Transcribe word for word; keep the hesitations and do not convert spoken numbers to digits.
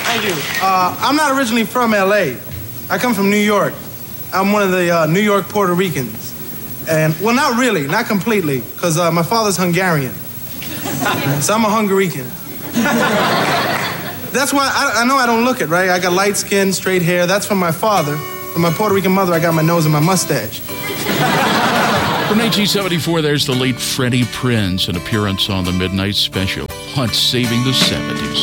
Thank you. Uh, I'm not originally from L A. I come from New York. I'm one of the uh, New York Puerto Ricans. And, well, not really, not completely, because uh, my father's Hungarian. So I'm a Hungarican. That's why I, I know I don't look it, right? I got light skin, straight hair. That's from my father. From my Puerto Rican mother, I got my nose and my mustache. From nineteen seventy-four, there's the late Freddie Prinze, an appearance on the Midnight Special on Saving the seventies.